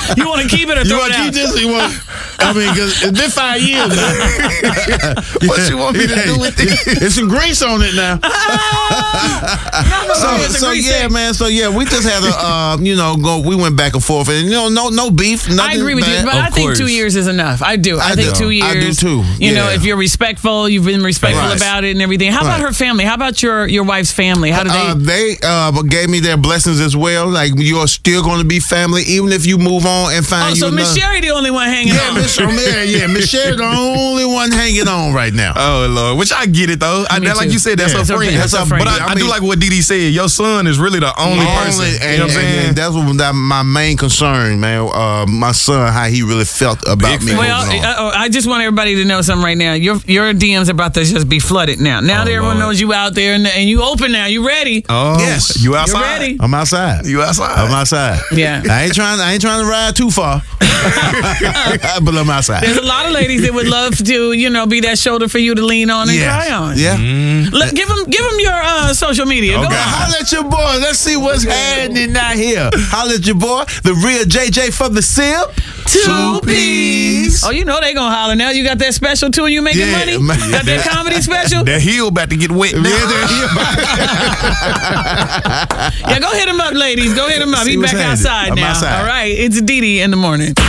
You want to keep it or You throw want it to keep out? this? Or you want? I mean, because it's been 5 years now. What you want me to do with this? It's some grease on it now. So yeah, man. So yeah, we just had a we went back and forth, and no beef. Nothing I agree with you, bad. but I think 2 years is enough. I do. I think 2 years. I do too. You know, Yeah. if you're respectful, you've been respectful Right. about it and everything. How about her family? How about your wife's family? How do they? They gave me their blessings as well. Like, you are still going to be family, even if you move on and find Oh, you so another. Miss Sherry the only one hanging on. Miss Sherry the only one hanging on right now. Oh Lord, which I get it though. Me Like too. you said, that's Yeah. her friend. That's her friend. But I do mean- like what Didi said. Your son is really the only person. You know what I'm saying? And that's my main concern, man. My son, how he really felt about me. Well, moving on. I just want everybody to know something right now. Your DMs are about to just be flooded now. Now that everyone knows you out there and you open now, you ready? Oh, Yes. You outside? You're ready. I'm outside. You outside? I'm outside. Yeah. I ain't trying to ride too far, but I'm outside. There's a lot of ladies that would love to, be that shoulder for you to lean on and cry on. Yeah. Look, give them your social media. Go Okay. on. Holla at your boy. Let's see what's happening out here. Holla at your boy, the real JJ from the SIP. 2 P's. Oh, you know they gonna holler now. You got that special too and you making Yeah, money? man. Got that comedy special? That heel about to get wet now. Yeah, go hit him up, ladies. Go hit him up. See He what's back happening. outside I'm now. outside. All right. It's Didi in the morning.